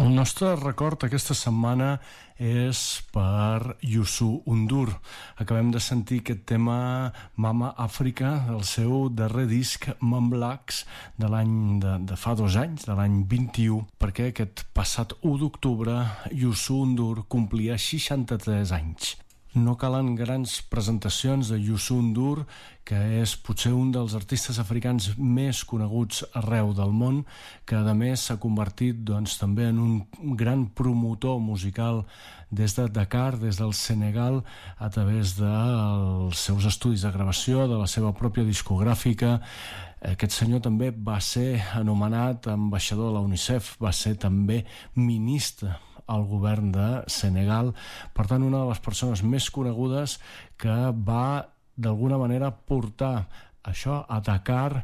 El nostre record aquesta setmana és per Youssou N'Dour. Acabem de sentir aquest tema Mama Africa del seu darrer disc Mamblacks de l'any de fa 2 anys, de l'any 21, perquè aquest passat 1 d'octubre Youssou N'Dour complia 63 anys. No calen grans presentacions de Youssou N'Dour, que és potser un dels artistes africans més coneguts arreu del món, que a més s'ha convertit també en un gran promotor musical des de Dakar, des del Senegal, a través dels seus estudis de gravació, de la seva pròpia discogràfica. Aquest senyor també va ser anomenat ambaixador de la UNICEF, va ser també ministre al govern de Senegal, per tant una de les persones més conegudes que va d'alguna manera portar això a Dakar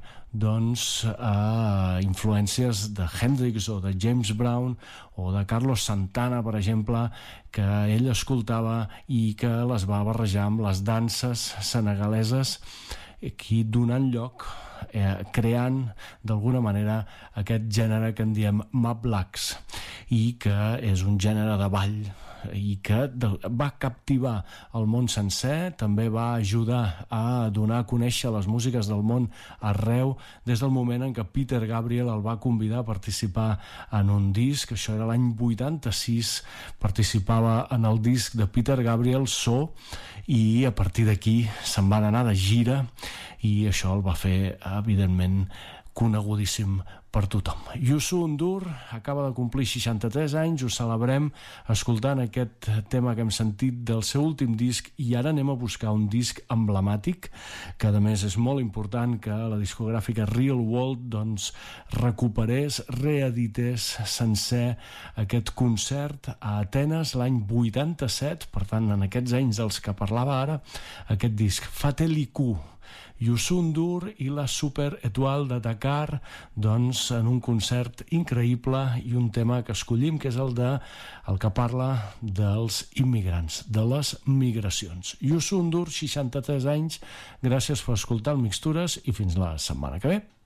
a influències de Hendrix o de James Brown o de Carlos Santana, per exemple, que ell escoltava i que les va barrejar amb les danses senegaleses, aquí donant lloc, creant d'alguna manera aquest gènere que en diem Mamblacks, i que és un gènere de ball i que va captivar el món sencer, també va ajudar a donar a conèixer les músiques del món arreu, des del moment en què Peter Gabriel el va convidar a participar en un disc. Això era l'any 86, participava en el disc de Peter Gabriel, So, i a partir d'aquí se'n van anar de gira i això el va fer evidentment conegudíssim per tothom. Youssou N'Dour acaba de complir 63 anys, ho celebrem escoltant aquest tema que hem sentit del seu últim disc, i ara anem a buscar un disc emblemàtic, que a més és molt important que la discogràfica Real World recuperés, reedités sencer aquest concert a Atenes l'any 87, per tant en aquests anys dels que parlava ara, aquest disc Fateliku, Youssou N'Dour i la Super Étoile de Dakar, en un concert increïble, i un tema que escollim, que és el que parla dels immigrants, de les migracions. Youssou N'Dour, 63 anys, gràcies per escoltar el Mixtures i fins la setmana que ve.